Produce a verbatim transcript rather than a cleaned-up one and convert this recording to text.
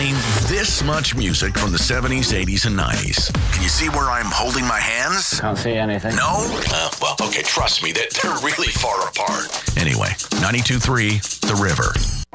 playing this much music from the seventies, eighties, and nineties. Can you see where I'm holding my hands? Can't see anything. No? Uh, well, okay, trust me, they're, they're really far apart. Anyway, ninety-two point three, The River.